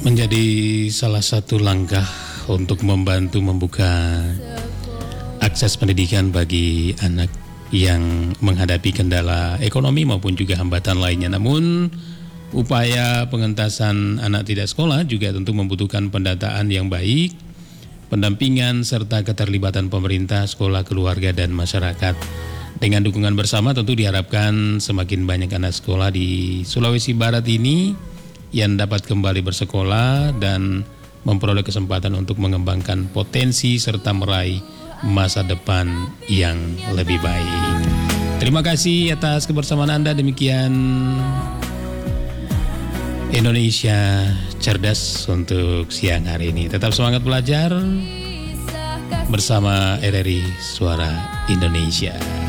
menjadi salah satu langkah untuk membantu membuka akses pendidikan bagi anak yang menghadapi kendala ekonomi maupun juga hambatan lainnya. Namun upaya pengentasan anak tidak sekolah juga tentu membutuhkan pendataan yang baik, pendampingan serta keterlibatan pemerintah, sekolah, keluarga dan masyarakat. Dengan dukungan bersama tentu diharapkan semakin banyak anak sekolah di Sulawesi Barat ini yang dapat kembali bersekolah dan memperoleh kesempatan untuk mengembangkan potensi serta meraih masa depan yang lebih baik. Terima kasih atas kebersamaan Anda. Demikian Indonesia Cerdas untuk siang hari ini. Tetap semangat belajar bersama RRI Suara Indonesia.